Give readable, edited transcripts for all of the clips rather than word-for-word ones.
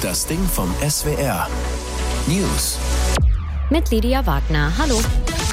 Das Ding vom SWR. News. Mit Lydia Wagner. Hallo.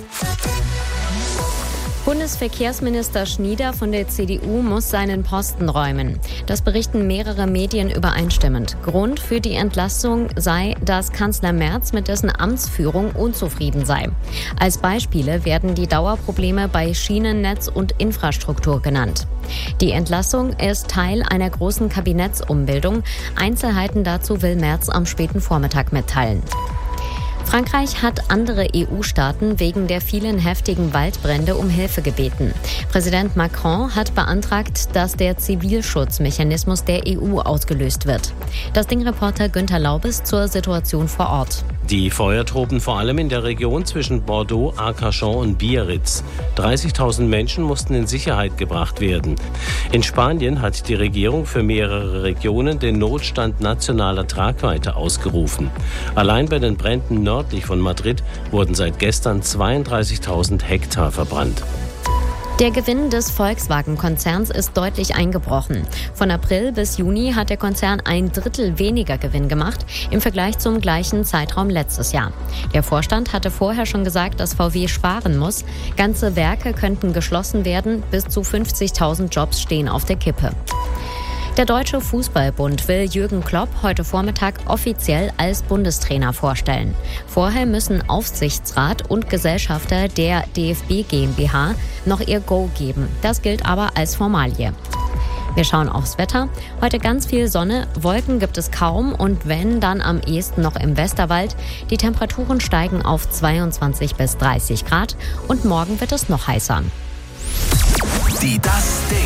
Bundesverkehrsminister Schnieder von der CDU muss seinen Posten räumen. Das berichten mehrere Medien übereinstimmend. Grund für die Entlassung sei, dass Kanzler Merz mit dessen Amtsführung unzufrieden sei. Als Beispiele werden die Dauerprobleme bei Schienennetz und Infrastruktur genannt. Die Entlassung ist Teil einer großen Kabinettsumbildung. Einzelheiten dazu will Merz am späten Vormittag mitteilen. Frankreich hat andere EU-Staaten wegen der vielen heftigen Waldbrände um Hilfe gebeten. Präsident Macron hat beantragt, dass der Zivilschutzmechanismus der EU ausgelöst wird. Das Ding-Reporter Günther Laubes zur Situation vor Ort. Die Feuer toben vor allem in der Region zwischen Bordeaux, Arcachon und Biarritz. 30.000 Menschen mussten in Sicherheit gebracht werden. In Spanien hat die Regierung für mehrere Regionen den Notstand nationaler Tragweite ausgerufen. Allein bei den Bränden nördlich von Madrid wurden seit gestern 32.000 Hektar verbrannt. Der Gewinn des Volkswagen-Konzerns ist deutlich eingebrochen. Von April bis Juni hat der Konzern 1/3 weniger Gewinn gemacht im Vergleich zum gleichen Zeitraum letztes Jahr. Der Vorstand hatte vorher schon gesagt, dass VW sparen muss. Ganze Werke könnten geschlossen werden, bis zu 50.000 Jobs stehen auf der Kippe. Der Deutsche Fußballbund will Jürgen Klopp heute Vormittag offiziell als Bundestrainer vorstellen. Vorher müssen Aufsichtsrat und Gesellschafter der DFB GmbH noch ihr Go geben. Das gilt aber als Formalie. Wir schauen aufs Wetter. Heute ganz viel Sonne, Wolken gibt es kaum und wenn, dann am ehesten noch im Westerwald. Die Temperaturen steigen auf 22 bis 30 Grad und morgen wird es noch heißer. Die Das Ding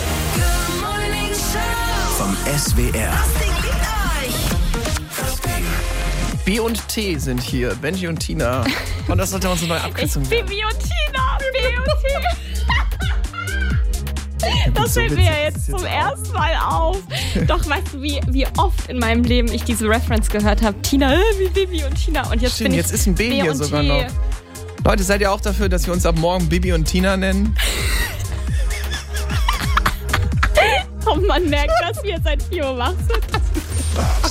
vom SWR. B und T sind hier, Benji und Tina. Und das sollte unsere neue Abkürzung sein. Bibi und Tina, B und T. Das fällt mir ja jetzt zum ersten Mal auf. Doch, weißt du, wie oft in meinem Leben ich diese Reference gehört habe? Tina, wie Bibi und Tina. Und jetzt Stimmt, bin ich jetzt ist ein B hier sogar noch. Leute, seid ihr auch dafür, dass wir uns ab morgen Bibi und Tina nennen? Und man merkt, dass wir seit 4 Uhr wach sind.